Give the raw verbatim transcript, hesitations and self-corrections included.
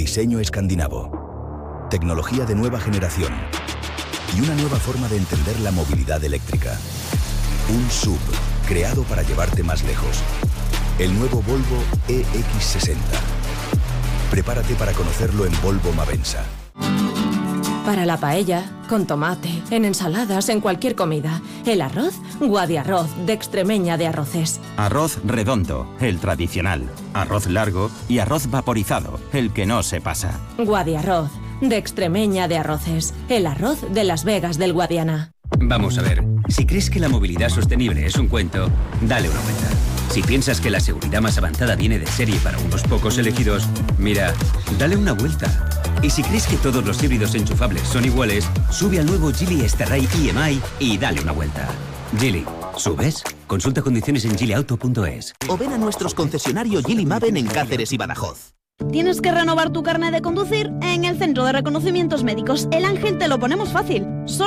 Diseño escandinavo. Tecnología de nueva generación. Y una nueva forma de entender la movilidad eléctrica. Un S U V creado para llevarte más lejos. El nuevo Volvo E X sesenta. Prepárate para conocerlo en Volvo Mavensa. Para la paella, con tomate, en ensaladas, en cualquier comida. El arroz, Guadiarroz, de Extremeña de Arroces. Arroz redondo, el tradicional. Arroz largo y arroz vaporizado, el que no se pasa. Guadiarroz, de Extremeña de Arroces. El arroz de Las Vegas del Guadiana. Vamos a ver, si crees que la movilidad sostenible es un cuento, dale una vuelta. Si piensas que la seguridad más avanzada viene de serie para unos pocos elegidos, mira, dale una vuelta. Y si crees que todos los híbridos enchufables son iguales, sube al nuevo Geely Starray E M I y dale una vuelta. Geely, ¿subes? Consulta condiciones en geely auto punto es. O ven a nuestros concesionarios Geely Maven en Cáceres y Badajoz. ¿Tienes que renovar tu carnet de conducir? En el Centro de Reconocimientos Médicos El Ángel te lo ponemos fácil.